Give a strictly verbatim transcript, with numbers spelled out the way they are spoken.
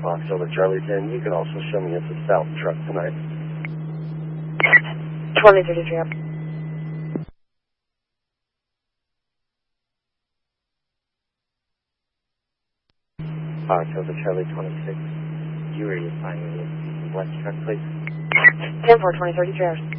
Fox over Charlie ten. You can also show me it's a south truck tonight. twenty thirty-three up. Fox over Charlie twenty-six. You are finding the west truck, please. ten four, twenty thirty-three hours.